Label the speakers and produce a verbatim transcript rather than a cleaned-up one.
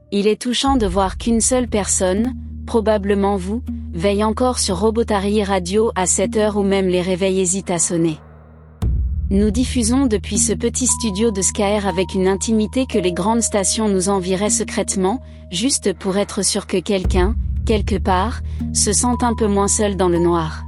Speaker 1: Il est touchant de voir qu'une seule personne, probablement vous, veille encore sur Robotary Radio à cette heure où même les réveils hésitent à sonner. Nous diffusons depuis ce petit studio de Skyr avec une intimité que les grandes stations nous envieraient secrètement, juste pour être sûr que quelqu'un, quelque part, se sente un peu moins seul dans le noir.